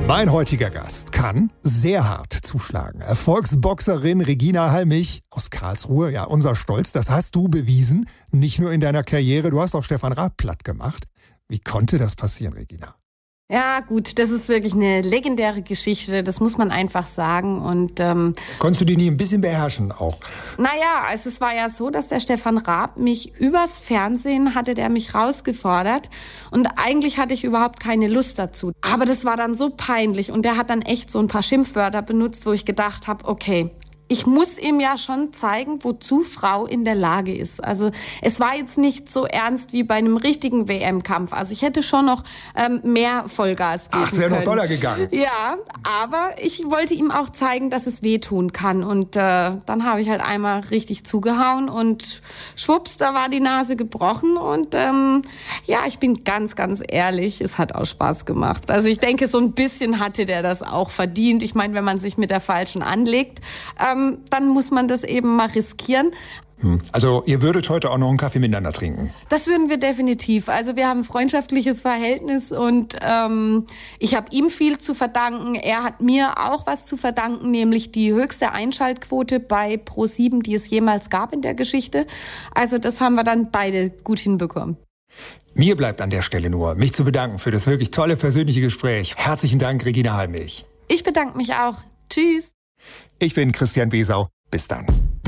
Mein heutiger Gast kann sehr hart zuschlagen. Erfolgsboxerin Regina Halmich aus Karlsruhe, ja, unser Stolz, das hast du bewiesen. Nicht nur in deiner Karriere, du hast auch Stefan Raab platt gemacht. Wie konnte das passieren, Regina? Ja gut, das ist wirklich eine legendäre Geschichte, das muss man einfach sagen. Und konntest du die nie ein bisschen beherrschen auch? Naja, also es war ja so, dass der Stefan Raab mich übers Fernsehen hatte der mich rausgefordert und eigentlich hatte ich überhaupt keine Lust dazu. Aber das war dann so peinlich und der hat dann echt so ein paar Schimpfwörter benutzt, wo ich gedacht habe, okay, ich muss ihm ja schon zeigen, wozu Frau in der Lage ist. Also es war jetzt nicht so ernst wie bei einem richtigen WM-Kampf. Also ich hätte schon noch mehr Vollgas geben können. Ach, es wäre noch doller gegangen. Ja, aber ich wollte ihm auch zeigen, dass es wehtun kann. Und dann habe ich halt einmal richtig zugehauen und schwupps, da war die Nase gebrochen. Und ja, ich bin ganz, ganz ehrlich, es hat auch Spaß gemacht. Also ich denke, so ein bisschen hatte der das auch verdient. Ich meine, wenn man sich mit der Falschen anlegt, dann muss man das eben mal riskieren. Also ihr würdet heute auch noch einen Kaffee miteinander trinken? Das würden wir definitiv. Also wir haben ein freundschaftliches Verhältnis und ich habe ihm viel zu verdanken. Er hat mir auch was zu verdanken, nämlich die höchste Einschaltquote bei Pro7, die es jemals gab in der Geschichte. Also das haben wir dann beide gut hinbekommen. Mir bleibt an der Stelle nur, mich zu bedanken für das wirklich tolle persönliche Gespräch. Herzlichen Dank, Regina Halmich. Ich bedanke mich auch. Tschüss. Ich bin Christian Besau. Bis dann.